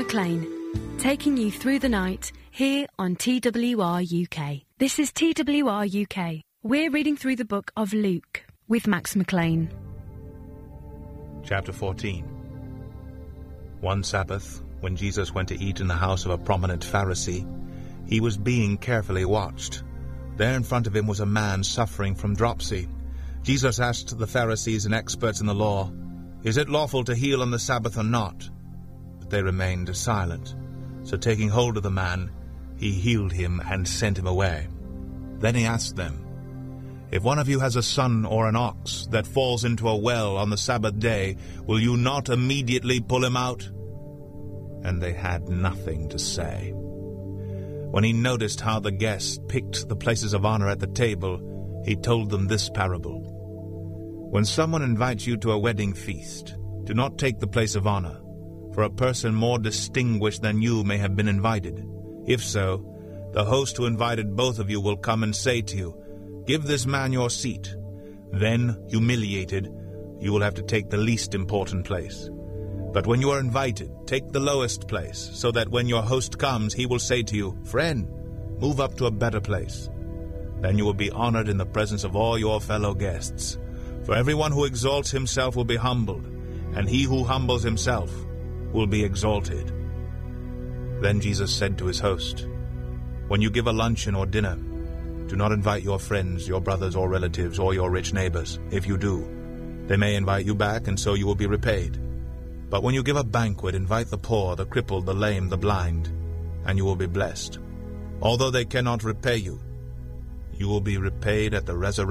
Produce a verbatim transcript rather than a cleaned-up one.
McLean, taking you through the night here on T W R U K. This is T W R U K. We're reading through the book of Luke with Max McLean. Chapter fourteen. One Sabbath, when Jesus went to eat in the house of a prominent Pharisee, he was being carefully watched. There in front of him was a man suffering from dropsy. Jesus asked the Pharisees and experts in the law, "Is it lawful to heal on the Sabbath or not?" But they remained silent. So taking hold of the man, he healed him and sent him away. Then he asked them, "If one of you has a son or an ox that falls into a well on the Sabbath day, will you not immediately pull him out?" And they had nothing to say. When he noticed how the guests picked the places of honor at the table, he told them this parable. When someone invites you to a wedding feast, do not take the place of honor, for a person more distinguished than you may have been invited. If so, the host who invited both of you will come and say to you, "Give this man your seat." Then, humiliated, you will have to take the least important place. But when you are invited, take the lowest place, so that when your host comes, he will say to you, "Friend, move up to a better place." Then you will be honored in the presence of all your fellow guests. For everyone who exalts himself will be humbled, and he who humbles himself will be exalted. Then Jesus said to his host, "When you give a luncheon or dinner, do not invite your friends, your brothers or relatives, or your rich neighbors. If you do, they may invite you back, and so you will be repaid. But when you give a banquet, invite the poor, the crippled, the lame, the blind, and you will be blessed. Although they cannot repay you, you will be repaid at the resurrection